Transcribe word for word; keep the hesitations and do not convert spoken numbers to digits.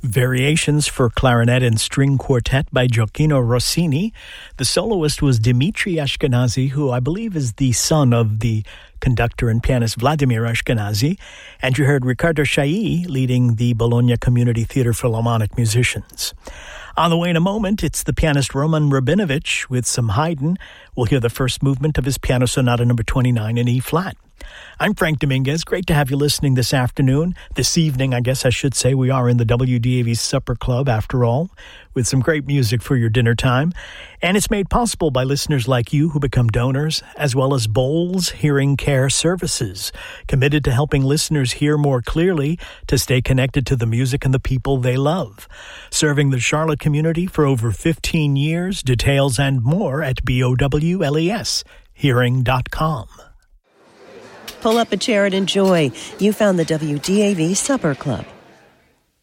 Variations for Clarinet and String Quartet by Gioacchino Rossini. The soloist was Dmitri Ashkenazy, who I believe is the son of the conductor and pianist Vladimir Ashkenazy. And you heard Riccardo Chailly leading the Bologna Community Theatre Philharmonic musicians. On the way in a moment, it's the pianist Roman Rabinovich with some Haydn. We'll hear the first movement of his Piano Sonata number twenty-nine in E-flat. I'm Frank Dominguez. Great to have you listening this afternoon. This evening, I guess I should say, we are in the W D A V Supper Club, after all, with some great music for your dinner time. And it's made possible by listeners like you who become donors, as well as Bowles Hearing Care Services, committed to helping listeners hear more clearly to stay connected to the music and the people they love. Serving the Charlotte community for over fifteen years. Details and more at bowles hearing dot com. Pull up a chair and enjoy. You found the W D A V Supper Club.